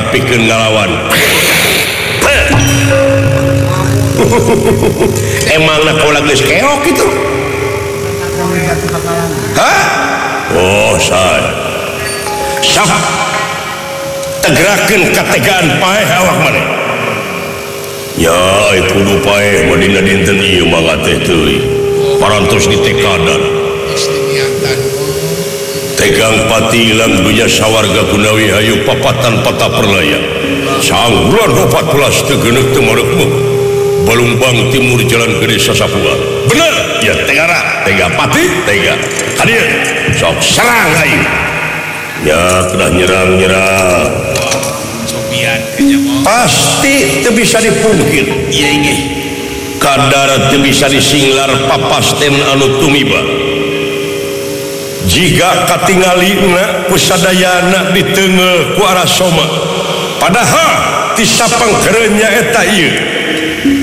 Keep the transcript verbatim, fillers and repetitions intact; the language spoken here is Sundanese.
pikeun ngalawan. Emang nak kolag geus keok itu? Hah? Oh, say. Sok tegerakeun kategaan paeh awak maneh. Ya, ai kudu paeh madina dinten ieu mangga teh teuing. Parantos ditekadan. Tegang pati ilang dunya sawarga gunawi hayu papatan pata perlaya. Sang bulan empat belas teu geuneuh teu mareukmeuh. Balumbang timur jalan gede Sasapuan. Bener ya, tegara tega pati tega hadir sok serang ayu ya kedah nyerang-nyerang pasti teu bisa dipungkir. Iya inggih kadar teu bisa disinglar papasten anu tumiba jika katingalina kusadayana diteungel ku Arasoma padahal ti sapang kereunnya eta ieu